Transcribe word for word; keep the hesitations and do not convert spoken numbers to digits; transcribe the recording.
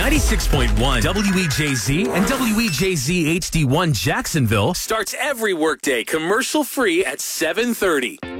ninety-six point one W E J Z and W E J Z H D one Jacksonville starts every workday commercial-free at seven thirty.